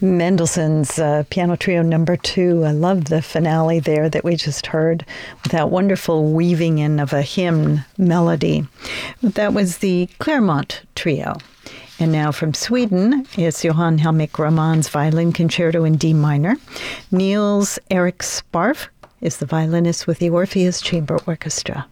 Mendelssohn's Piano Trio number 2. I love the finale there that we just heard with that wonderful weaving in of a hymn melody. That was the Claremont Trio. And now from Sweden is Johann Helmich Raman's Violin Concerto in D minor. Niels Erik Sparv is the violinist with the Orpheus Chamber Orchestra.